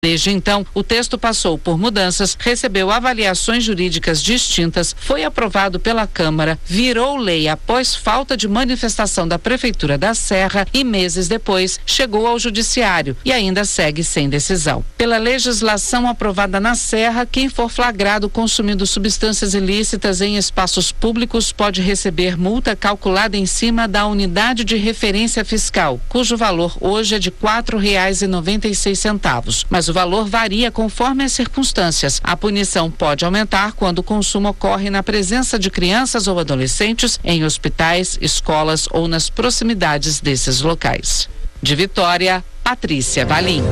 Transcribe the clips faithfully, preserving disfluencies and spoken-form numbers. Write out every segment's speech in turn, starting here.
Desde então, o texto passou por mudanças, recebeu avaliações jurídicas distintas, foi aprovado pela Câmara, virou lei após falta de manifestação da Prefeitura da Serra e meses depois chegou ao Judiciário e ainda segue sem decisão. Pela legislação aprovada na Serra, quem for flagrado consumindo substâncias ilícitas em espaços públicos pode receber multa calculada em cima da unidade de referência fiscal, cujo valor hoje é de quatro reais e noventa e seis centavos. Mas o valor varia conforme as circunstâncias. A punição pode aumentar quando o consumo ocorre na presença de crianças ou adolescentes em hospitais, escolas ou nas proximidades desses locais. De Vitória, Patrícia Valim.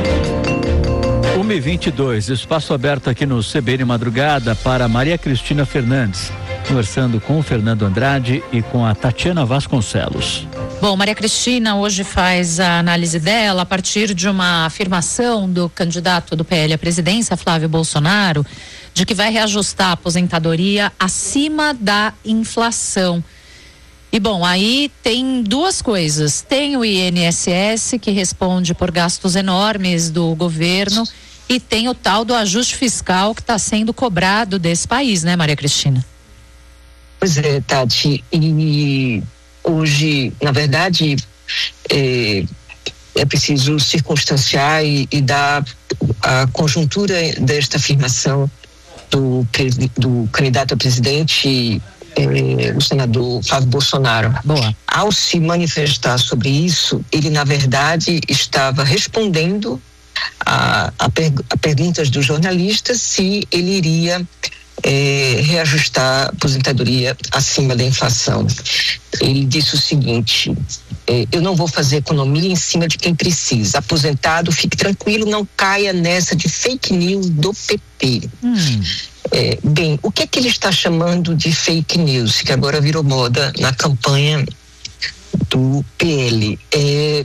uma e vinte e dois, espaço aberto aqui no C B N Madrugada para Maria Cristina Fernandes, conversando com o Fernando Andrade e com a Tatiana Vasconcelos. Bom, Maria Cristina hoje faz a análise dela a partir de uma afirmação do candidato do P L à presidência, Flávio Bolsonaro, de que vai reajustar a aposentadoria acima da inflação. E bom, aí tem duas coisas. Tem o I N S S, que responde por gastos enormes do governo, e tem o tal do ajuste fiscal que está sendo cobrado desse país, né, Maria Cristina? Pois é, Tati, e hoje, na verdade, é, é preciso circunstanciar e, e dar a conjuntura desta afirmação do, do candidato a presidente, é, o senador Flávio Bolsonaro. Boa. Ao se manifestar sobre isso, ele, na verdade, estava respondendo a, a, per, a perguntas dos jornalistas se ele iria É, reajustar a aposentadoria acima da inflação. Ele disse o seguinte: é, eu não vou fazer economia em cima de quem precisa. Aposentado, fique tranquilo, não caia nessa de fake news do P T. Hum. É, bem, o que é que ele está chamando de fake news, que agora virou moda na campanha do P L? É,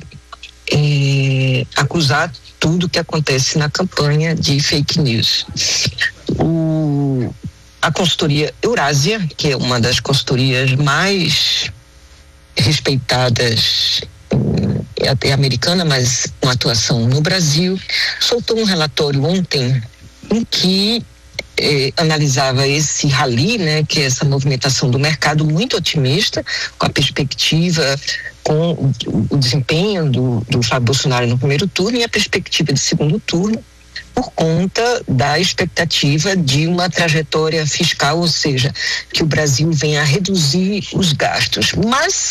é, acusar tudo que acontece na campanha de fake news. O, a consultoria Eurásia, que é uma das consultorias mais respeitadas, é até americana, mas com atuação no Brasil, soltou um relatório ontem em que eh, analisava esse rally, né, que é essa movimentação do mercado muito otimista, com a perspectiva, com o, o desempenho do, do Flávio Bolsonaro no primeiro turno e a perspectiva de segundo turno, por conta da expectativa de uma trajetória fiscal, ou seja, que o Brasil venha a reduzir os gastos. Mas,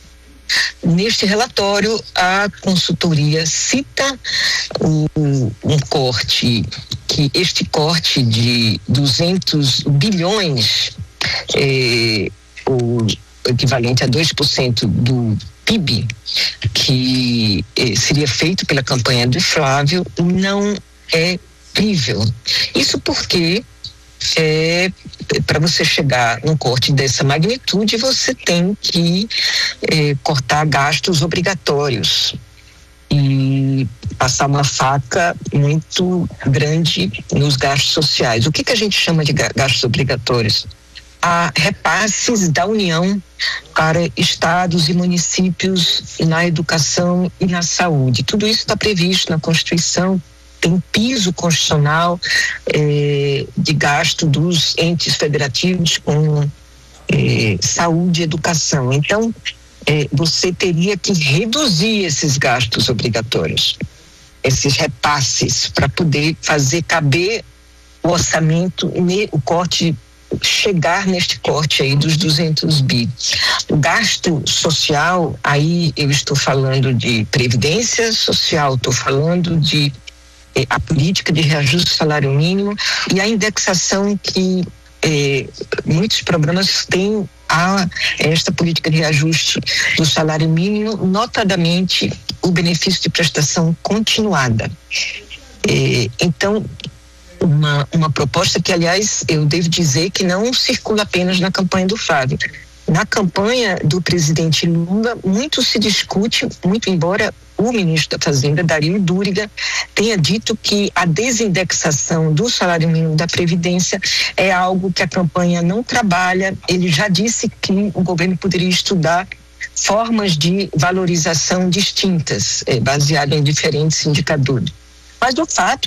neste relatório, a consultoria cita o, um corte, que este corte de duzentos bilhões, é, o equivalente a dois por cento do P I B, que é, seria feito pela campanha do Flávio, não é crível. Isso porque é, para você chegar num corte dessa magnitude, você tem que é, cortar gastos obrigatórios e passar uma faca muito grande nos gastos sociais. O que que a gente chama de gastos obrigatórios? Há repasses da União para estados e municípios na educação e na saúde. Tudo isso está previsto na Constituição. Tem um piso constitucional eh, de gasto dos entes federativos com eh, saúde e educação. Então, eh, você teria que reduzir esses gastos obrigatórios, esses repasses, para poder fazer caber o orçamento, o corte, chegar neste corte aí dos duzentos bi. O gasto social, aí eu estou falando de previdência social, estou falando de a política de reajuste do salário mínimo e a indexação que eh, muitos programas têm a esta política de reajuste do salário mínimo, notadamente o benefício de prestação continuada. Eh, então, uma, uma proposta que, aliás, eu devo dizer que não circula apenas na campanha do Flávio. Na campanha do presidente Lula, muito se discute, muito embora o ministro da Fazenda, Dario Duriga, tenha dito que a desindexação do salário mínimo da Previdência é algo que a campanha não trabalha. Ele já disse que o governo poderia estudar formas de valorização distintas, eh, baseado em diferentes indicadores. Mas o fato